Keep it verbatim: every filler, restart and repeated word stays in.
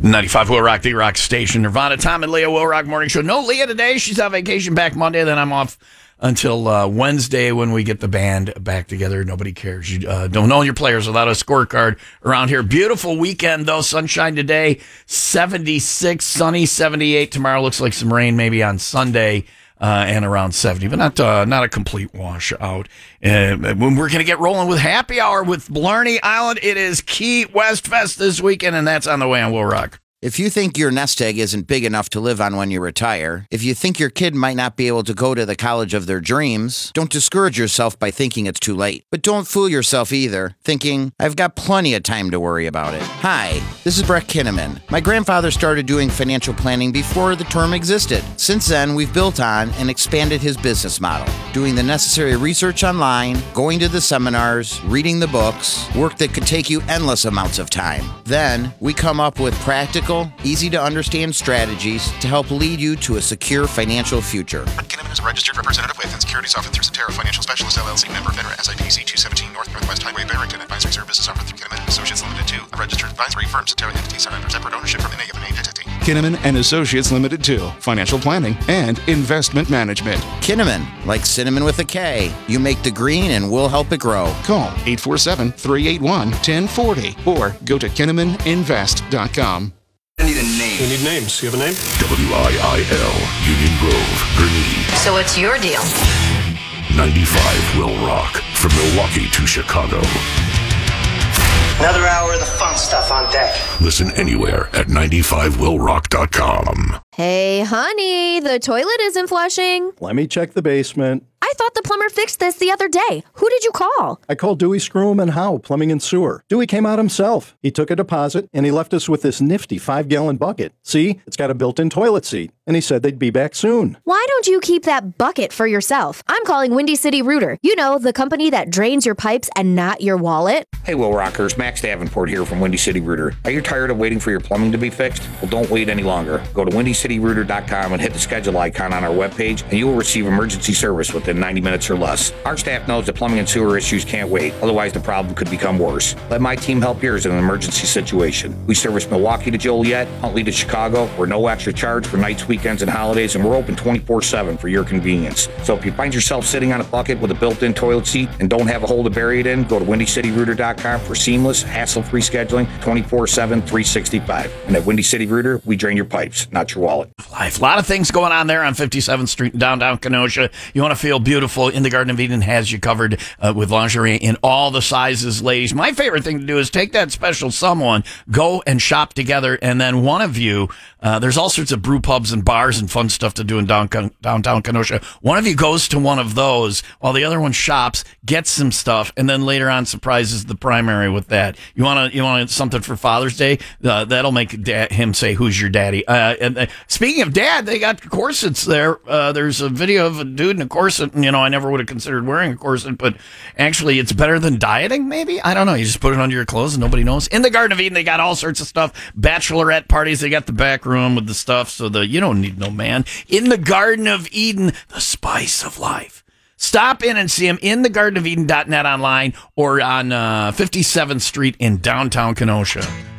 ninety-five Will Rock, the Rock Station. Nirvana, Tom, and Leah, Will Rock Morning Show. No Leah today. She's on vacation, back Monday. Then I'm off until uh, Wednesday when we get the band back together. Nobody cares. You uh, don't know your players without a scorecard around here. Beautiful weekend, though. Sunshine today, seventy-six, sunny, seventy-eight. Tomorrow looks like some rain maybe on Sunday. Uh, and around seventy, but not uh, not a complete washout. Uh, when we're going to get rolling with Happy Hour with Blarney Island, it is Key West Fest this weekend, and that's on the way on Will Rock. If you think your nest egg isn't big enough to live on when you retire, if you think your kid might not be able to go to the college of their dreams, don't discourage yourself by thinking it's too late. But don't fool yourself either, thinking, I've got plenty of time to worry about it. Hi, this is Brett Kinnaman. My grandfather started doing financial planning before the term existed. Since then, we've built on and expanded his business model, doing the necessary research online, going to the seminars, reading the books, work that could take you endless amounts of time. Then, we come up with practical, easy-to-understand strategies to help lead you to a secure financial future. Brett Kinnaman is a registered representative with and securities offered through Cetera Financial Specialists, L L C, member FINRA, S I P C two seventeen North Northwest Highway, Barrington. Advisory services offered through Kinnaman and Associates Limited two, a registered advisory firm. Cetera entities are under separate ownership from any of a named entity. Kinnaman and Associates Limited two, financial planning and investment management. Kinnaman, like cinnamon with a K. You make the green and we'll help it grow. Call eight four seven, three eight one, one zero four zero or go to kinnaman invest dot com. I need a name. We need names. You have a name? W I I L, Union Grove, Gurnee. So what's your deal? ninety-five Will Rock, from Milwaukee to Chicago. Another hour of the fun stuff on deck. Listen anywhere at ninety-five will rock dot com. Hey, honey, the toilet isn't flushing. Let me check the basement. I thought the plumber fixed this the other day. Who did you call? I called Dewey Scroom and Howe, Plumbing and Sewer. Dewey came out himself. He took a deposit, and he left us with this nifty five-gallon bucket. See, it's got a built-in toilet seat, and he said they'd be back soon. Why don't you keep that bucket for yourself? I'm calling Windy City Rooter. You know, the company that drains your pipes and not your wallet. Hey, Will Rockers, Max Davenport here from Windy City Rooter. Are you tired of waiting for your plumbing to be fixed? Well, don't wait any longer. Go to windy city rooter dot com and hit the schedule icon on our webpage, and you will receive emergency service within ninety minutes or less. Our staff knows that plumbing and sewer issues can't wait, otherwise the problem could become worse. Let my team help yours in an emergency situation. We service Milwaukee to Joliet, Huntley to Chicago. We're no extra charge for nights, weekends, and holidays, and we're open twenty-four seven for your convenience. So if you find yourself sitting on a bucket with a built-in toilet seat and don't have a hole to bury it in, go to windy city rooter dot com for seamless, hassle-free scheduling twenty-four seven, three sixty-five. And at Windy City Rooter, we drain your pipes, not your wallet. Life. A lot of things going on there on fifty-seventh Street in downtown Kenosha. You want to feel beautiful, in the Garden of Eden has you covered uh, with lingerie in all the sizes, ladies. My favorite thing to do is take that special someone, go and shop together, and then one of you, uh, there's all sorts of brew pubs and bars and fun stuff to do in downtown, downtown Kenosha. One of you goes to one of those while the other one shops, gets some stuff, and then later on surprises the primary with that. You want to, you want something for Father's Day? Uh, that'll make da- him say, "Who's your daddy?" Uh, and uh, speaking of dad, they got corsets there. Uh, there's a video of a dude in a corset, and you know, I never would have considered wearing a corset, but actually it's better than dieting, maybe? I don't know. You just put it under your clothes and nobody knows. In the Garden of Eden, they got all sorts of stuff. Bachelorette parties, they got the back room with the stuff, so the you don't need no man. In the Garden of Eden, the spice of life. Stop in and see him in the garden of eden dot net online or on uh, fifty-seventh Street in downtown Kenosha.